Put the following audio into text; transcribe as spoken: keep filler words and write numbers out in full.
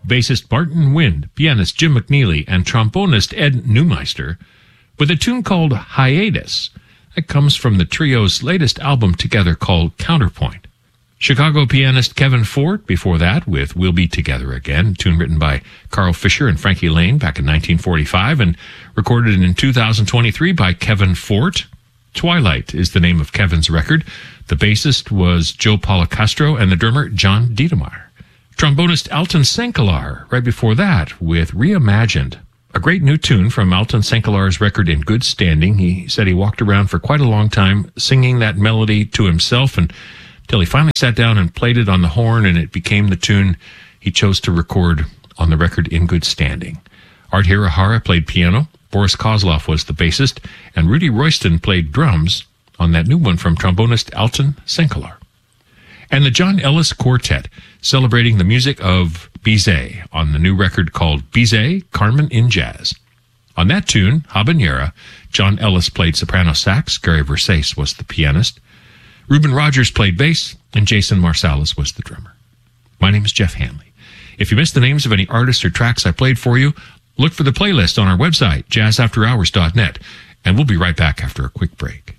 bassist Martin Wind, pianist Jim McNeely, and trombonist Ed Neumeister with a tune called Hiatus. That comes from the trio's latest album together called Counterpoint. Chicago pianist Kevin Fort before that with We'll Be Together Again, a tune written by Carl Fisher and Frankie Lane back in nineteen forty-five and recorded in two thousand twenty-three by Kevin Fort. Twilight is the name of Kevin's record. The bassist was Joe Policastro and the drummer John Diedemeyer. Trombonist Alton Sankelar right before that with Reimagined, a great new tune from Alton Sankelar's record In Good Standing. He said he walked around for quite a long time singing that melody to himself and till he finally sat down and played it on the horn, and it became the tune he chose to record on the record In Good Standing. Art Hirahara played piano, Boris Kozlov was the bassist, and Rudy Royston played drums on that new one from trombonist Alton Sankelar. And the John Ellis Quartet, celebrating the music of Bizet on the new record called Bizet, Carmen in Jazz. On that tune, Habanera, John Ellis played soprano sax, Gary Versace was the pianist, Reuben Rogers played bass, and Jason Marsalis was the drummer. My name is Jeff Hanley. If you missed the names of any artists or tracks I played for you, look for the playlist on our website, jazz after hours dot net, and we'll be right back after a quick break.